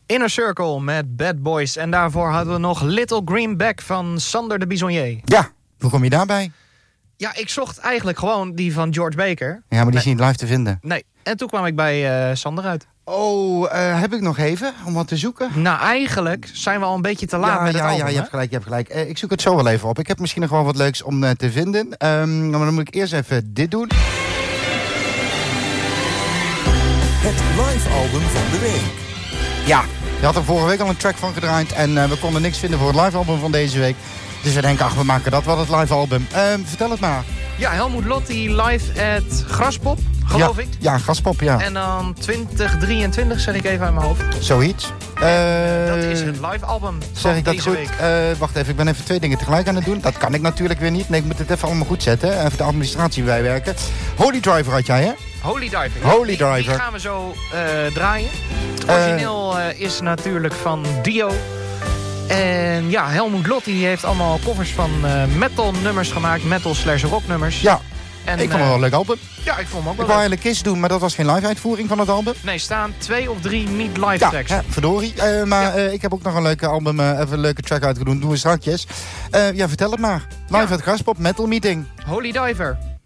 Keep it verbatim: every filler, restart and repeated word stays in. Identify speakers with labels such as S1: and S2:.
S1: Inner Circle met Bad Boys. En daarvoor hadden we nog Little Greenback van Sander de Bisonnier.
S2: Ja, hoe kom je daarbij?
S1: Ja, ik zocht eigenlijk gewoon die van George Baker.
S2: Ja, maar die
S1: nee.
S2: is niet live te vinden.
S1: Nee, en toen kwam ik bij uh, Sander uit.
S2: Oh, uh, heb ik nog even om wat te zoeken?
S1: Nou, eigenlijk zijn we al een beetje te laat
S2: ja,
S1: met het
S2: ja,
S1: album.
S2: Ja, je
S1: hè?
S2: hebt gelijk, je hebt gelijk. Uh, ik zoek het zo wel even op. Ik heb misschien nog wel wat leuks om uh, te vinden. Um, maar dan moet ik eerst even dit doen.
S3: Het live album van de week.
S2: Ja, je had er vorige week al een track van gedraaid. En uh, we konden niks vinden voor het live album van deze week. Dus we denken, ach, we maken dat wel het live album. Uh, vertel het maar.
S1: Ja, Helmut Lotti live at Graspop, geloof
S2: ja,
S1: ik.
S2: Ja, Graspop, ja.
S1: En dan twintig drieëntwintig, zeg ik even uit mijn hoofd.
S2: Zoiets. Uh,
S1: dat is het live album van
S2: zeg ik dat
S1: deze
S2: goed?
S1: week.
S2: Uh, wacht even, ik ben even twee dingen tegelijk aan het doen. Dat kan ik natuurlijk weer niet. Nee, ik moet het even allemaal goed zetten. Even de administratie bijwerken. Holy Driver had jij, hè?
S1: Holy Diver.
S2: Holy
S1: die,
S2: Diver.
S1: Die gaan we zo uh, draaien. Het origineel uh, is natuurlijk van Dio. En ja, Helmut Lotti die heeft allemaal covers van uh, metal nummers gemaakt. Metal slash rock nummers.
S2: Ja,
S1: en,
S2: ik vond het wel een leuk album.
S1: Ja, ik vond hem ook
S2: ik
S1: wel
S2: wou
S1: leuk.
S2: eigenlijk Kiss doen, maar dat was geen live uitvoering van het album.
S1: Nee, staan twee of drie niet live
S2: ja,
S1: tracks.
S2: Ja, verdorie. Uh, maar
S1: ja.
S2: uh, ik heb ook nog een leuke album, uh, even een leuke track uitgedoen. Doen we straks. Uh, ja, vertel het maar. Live
S1: ja.
S2: uit Graspop, Metal Meeting.
S1: Holy Diver.